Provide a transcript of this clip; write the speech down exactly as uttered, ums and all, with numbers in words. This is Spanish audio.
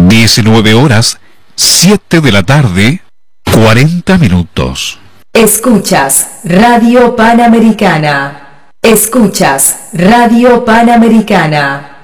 diecinueve horas, siete de la tarde, cuarenta minutos. Escuchas Radio Panamericana. Escuchas Radio Panamericana.